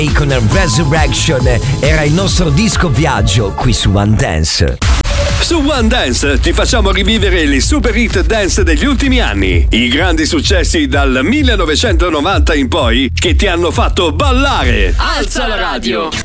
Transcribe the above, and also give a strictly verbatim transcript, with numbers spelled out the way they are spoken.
con Resurrection era il nostro disco viaggio qui su One Dance. Su One Dance ti facciamo rivivere le super hit dance degli ultimi anni, i grandi successi dal millenovecentonovanta in poi che ti hanno fatto ballare. Alza la radio.